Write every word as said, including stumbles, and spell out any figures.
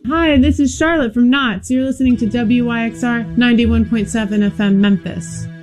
Hi, this is Charlotte from Knott's. You're listening to W Y X R ninety-one point seven F M Memphis.